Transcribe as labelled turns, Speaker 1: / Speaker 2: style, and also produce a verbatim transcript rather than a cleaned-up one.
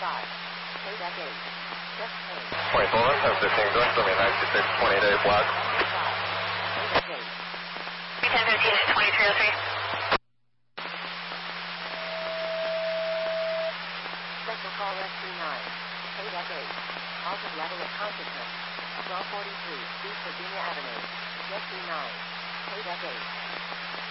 Speaker 1: five. K deck eight. Just eight.
Speaker 2: twenty-four, I'm fifteen going from me ninety-six, twenty-eight block.
Speaker 1: five. K deck eight.
Speaker 3: ten fifteen at twenty-three oh three.
Speaker 1: Special call rescue nine. K deck eight. Altered level of consciousness. twelve forty-three, East Virginia Avenue. Rescue nine. K deck eight.